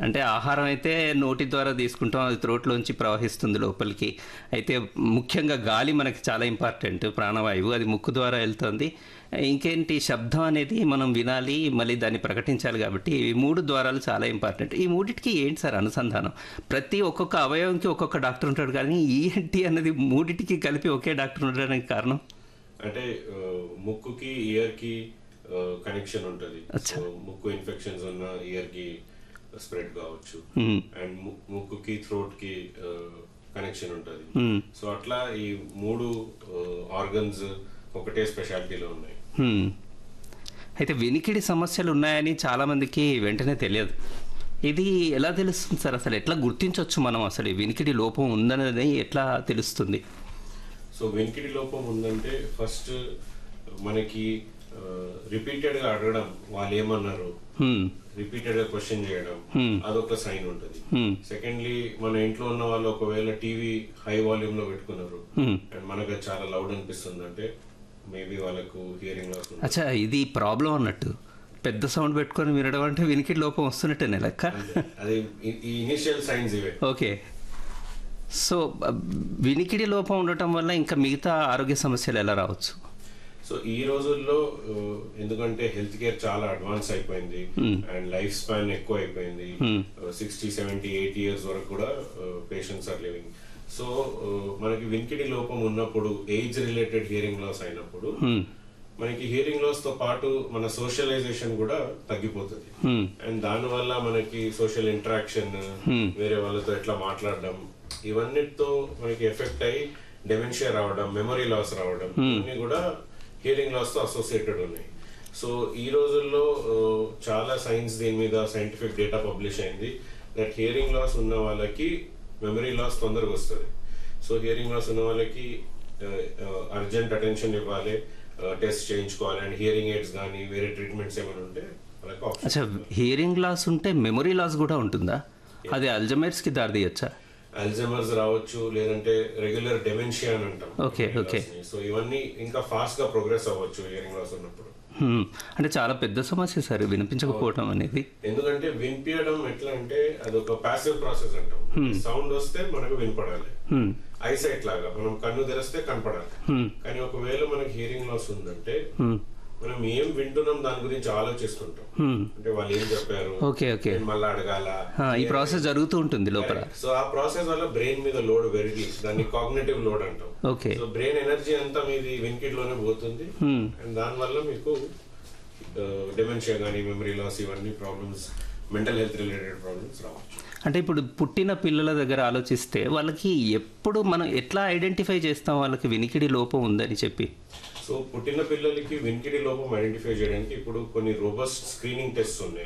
అంటే ఆహారం అయితే నోటి ద్వారా తీసుకుంటాం, అది త్రోట్లోంచి ప్రవహిస్తుంది లోపలికి. అయితే ముఖ్యంగా గాలి మనకి చాలా ఇంపార్టెంట్, ప్రాణవాయువు అది ముక్కు ద్వారా వెళ్తుంది. ఇంకేంటి శబ్దం అనేది మనం వినాలి, మళ్ళీ దాన్ని ప్రకటించాలి, కాబట్టి ఈ 3 ద్వారాలు చాలా ఇంపార్టెంట్. ఈ మూడిటికి ఏంటి సార్ అనుసంధానం? ప్రతి ఒక్కొక్క అవయవంకి ఒక్కొక్క డాక్టర్ ఉంటాడు, కానీ ఈఎన్టీ అన్నది మూడిటికి కలిపి ఒకే డాక్టర్ ఉండడానికి కారణం? అంటే ముక్కుకి ఇయర్ కి కనెక్షన్ ఉంటుంది. అచ్చా. సో ముక్కు ఇన్ఫెక్షన్స్ ఉన్న ఇయర్ కి స్ప్రెడ్ కావచ్చు, అండ్ ముక్కుకి థ్రోట్ కి కనెక్షన్ ఉంటుంది. సో అట్లా ఈ 3 ఆర్గన్స్ ఒకటే స్పెషాలిటీలో ఉన్నాయి. అయితే వినికిడి సమస్యలు ఉన్నాయని చాలామందికి వెంటనే తెలియదు. ఇది ఎలా తెలుస్తుంది సార్? అసలు ఎట్లా గుర్తించవచ్చు మనం? అసలు ఈ వినికిడి లోపం ఉందనేది ఎట్లా తెలుస్తుంది? సో వినికిడి లోపం ఉందంటే ఫస్ట్ మనకి రిపీటెడ్ గా అడగడం, వాళ్ళు ఏమన్నారు, రిపీటెడ్ గా క్వశ్చన్ చేయడం, అదొక సైన్ ఉంటుంది. సెకండ్లీ, మన ఇంట్లో ఉన్న వాళ్ళు ఒకవేళ టీవీ హై వాల్యూమ్ లో పెట్టుకున్నారు అండ్ మనకు చాలా లౌడ్ అనిపిస్తుంది అంటే మేబీ వాళ్ళకు హియరింగ్ లాస్ ఉంది. అచ్చా, ఇది ప్రాబ్లం అన్నట్టు. పెద్ద సౌండ్ పెట్టుకొని వినడం అంటే వినికిడి లోపం వస్తున్నట్టేనే లెక్క. అది ఈ ఇనిషియల్ సైన్స్ ఇవే. ఓకే. సో వినికిడి లోపం ఉండటం వల్ల ఇంకా మిగతా ఆరోగ్య సమస్యలు ఎలా రావచ్చు? సో ఈ రోజుల్లో ఎందుకంటే హెల్త్ కేర్ చాలా అడ్వాన్స్ అయిపోయింది అండ్ లైఫ్ స్పాన్ ఎక్కువ అయిపోయింది. 60, 70, 80 ఇయర్స్ వరకు కూడా పేషెంట్స్ ఆర్ లివింగ్. సో మనకి వినికిడి లోపం ఉన్నప్పుడు, ఏజ్ రిలేటెడ్ హియరింగ్ లాస్ అయినప్పుడు మనకి హియరింగ్ లాస్ తో పాటు మన సోషలైజేషన్ కూడా తగ్గిపోతుంది. అండ్ దానివల్ల మనకి సోషల్ ఇంటరాక్షన్, వేరే వాళ్ళతో ఎట్లా మాట్లాడడం, ఇవన్నిటితో మనకి ఎఫెక్ట్ అయ్యి డెమెన్షియా రావడం, మెమరీ లాస్ రావడం, ఇవన్నీ కూడా హియరింగ్ లాస్ తో అసోసియేటెడ్ ఉన్నాయి. సో ఈ రోజుల్లో చాలా సైన్స్ దీని మీద సైంటిఫిక్ డేటా పబ్లిష్ అయింది దట్ హియరింగ్ లాస్ ఉన్న వాళ్ళకి మెమరీ లాస్ తొందరగా వస్తుంది. సో హియరింగ్ లాస్ ఉన్న వాళ్ళకి అర్జెంట్ అటెన్షన్ ఇవ్వాలి, టెస్ట్ చేయించుకోవాలి, అండ్ హియరింగ్ ఎయిడ్స్ కానీ వేరే ట్రీట్మెంట్స్ ఏమైనా ఉంటే వాళ్ళకి ఆప్షన్. అచ్చా, హియరింగ్ లాస్ ఉంటే మెమరీ లాస్ కూడా ఉంటుందా? అది అల్జమైర్స్ కి దారి తీయచ్చా? అల్జైమర్స్ రావచ్చు, లేదంటే రెగ్యులర్ డెమెన్షియా అని అంటాం. Okay, okay. సో ఇవన్నీ ఇంకా ఫాస్ట్ గా ప్రోగ్రెస్ అవ్వచ్చు హియరింగ్ లాస్ ఉన్నప్పుడు. అంటే చాలా పెద్ద సమస్య సార్ వినిపించకపోవడం అనేది. ఎందుకంటే వినిపించడం ఎట్లా అంటే అదొక ప్యాసివ్ ప్రాసెస్ అంటాం. సౌండ్ వస్తే మనకు వినపడాలి, ఐసైట్ లాగా మనం కన్ను తెరిస్తే కనపడాలి. కానీ ఒకవేళ మనకి హియరింగ్ లాస్ ఉందంటే మనం ఏం వింటున్నాం దాని గురించి ఆలోచిస్తుంటాం. అంటే వాళ్ళు ఏం చెప్పారు, ఓకే, ఓకే, మళ్ళీ అడగాల, ఈ ప్రాసెస్ జరుగుతూ ఉంటుంది లోపల. సో ఆ ప్రాసెస్ వల్ల బ్రెయిన్ మీద లోడ్ పెరిగి దాన్ని కాగ్నిటివ్ లోడ్ అంటాం. ఓకే. సో బ్రెయిన్ ఎనర్జీ అంతా మీది వినికిడిలోనే పోతుంది అండ్ దాని వల్ల మీకు డెమెన్షియా కానీ మెమరీ లాస్ ఇవన్నీ problems, mental health related problems రావచ్చు. అంటే ఇప్పుడు పుట్టిన పిల్లల దగ్గర ఆలోచిస్తే వాళ్ళకి ఎప్పుడు మనం ఎట్లా ఐడెంటిఫై చేస్తాం వాళ్ళకి వినికిడి లోపం ఉందని చెప్పి? సో పుట్టిన పిల్లలకి వినికిడి లోపం ఐడెంటిఫై చేయడానికి ఇప్పుడు కొన్ని రోబస్ట్ స్క్రీనింగ్ టెస్ట్ ఉన్నాయి.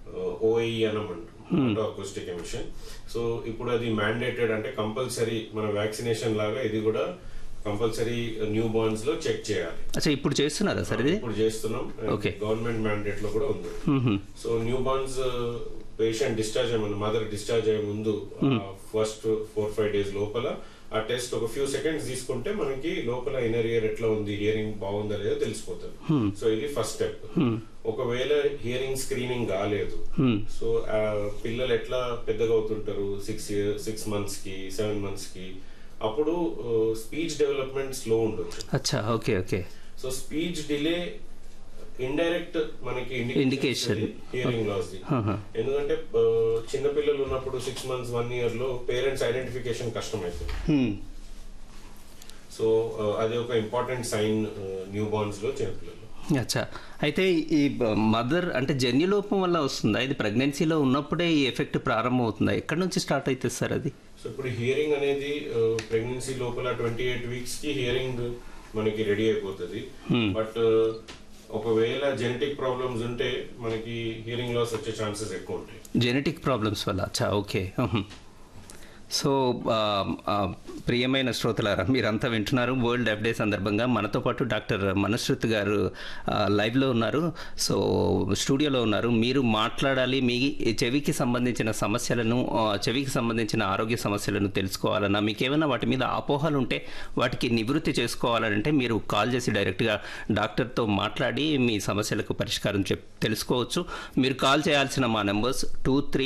ఓఐ అనమంటాం, అకౌస్టిక్ ఎమిషన్. సో ఇప్పుడు అది మ్యాండేటెడ్, అంటే కంపల్సరీ, మన వ్యాక్సినేషన్ లాగా ఇది కూడా కంపల్సరీ న్యూ బార్న్స్ లో చెక్ చేయాలి. అచ్చా, ఇప్పుడు చేస్తున్నారా సార్ ఇది? ఇప్పుడు చేస్తున్నాం, గవర్నమెంట్ మ్యాండేట్ లో కూడా ఉంది. So new borns patient discharge అయ్యే ముందు, మదర్ డిశ్చార్జ్ అయ్యే ముందు ఫస్ట్ 4-5 డేస్ లోపల ఆ టెస్ట్ ఒక ఫ్యూ సెకండ్స్ తీసుకుంటే మనకి లోపల ఇన్నర్ ఇయర్ ఎట్లా ఉంది, హియరింగ్ బాగుందా లేదో తెలిసిపోతుంది. సో ఇది ఫస్ట్ స్టెప్. ఒకవేళ హియరింగ్ స్క్రీనింగ్ కాలేదు, సో పిల్లలు ఎట్లా పెద్దగా అవుతుంటారు 6 months కి 7 months కి, అప్పుడు స్పీచ్ డెవలప్మెంట్ స్లో ఉండొచ్చు. అచ్చా, okay, okay. So speech delay indirect మనకి ఇండికేషన్ హియరింగ్ లాస్ ది. ఎందుకంటే చిన్న పిల్లలు ఉన్నప్పుడు 6 months 1 year లో పేరెంట్స్ ఐడెంటిఫికేషన్ కష్టం అవుతుంది. సో అది ఒక ఇంపార్టెంట్ సైన్ న్యూ బార్న్స్ లో చిన్నపిల్లలు. అచ్చా, అయితే ఈ మదర్ అంటే జన్యులోపం వల్ల వస్తుందా? ఇది ప్రెగ్నెన్సీలో ఉన్నప్పుడే ఈ ఎఫెక్ట్ ప్రారంభం అవుతుందా? ఎక్కడి నుంచి స్టార్ట్ అవుతుంది సార్ అది? సో ఇప్పుడు హియరింగ్ అనేది ప్రెగ్నెన్సీ లోపల 28 weeks కి హియరింగ్ మనకి రెడీ అయిపోతుంది. బట్ ఒకవేళ జెనెటిక్ ప్రాబ్లమ్స్ ఉంటే మనకి హియరింగ్ లాస్ వచ్చే ఛాన్సెస్ ఎక్కువ ఉంటాయి. జెనెటిక్ ప్రాబ్లమ్స్ వల్ల? అచ్చా, ఓకే. సో ప్రియమైన శ్రోతలారా, మీరంతా వింటున్నారు వరల్డ్ డెఫ్ డే సందర్భంగా. మనతో పాటు డాక్టర్ మనశ్రుత్ గారు లైవ్లో ఉన్నారు. సో స్టూడియోలో ఉన్నారు. మీరు మాట్లాడాలి, మీ చెవికి సంబంధించిన సమస్యలను, చెవికి సంబంధించిన ఆరోగ్య సమస్యలను తెలుసుకోవాలన్నా, మీకు ఏమైనా వాటి మీద అపోహలు ఉంటే వాటికి నివృత్తి చేసుకోవాలంటే మీరు కాల్ చేసి డైరెక్ట్గా డాక్టర్తో మాట్లాడి మీ సమస్యలకు పరిష్కారం తెలుసుకోవచ్చు. మీరు కాల్ చేయాల్సిన మా నెంబర్స్ 23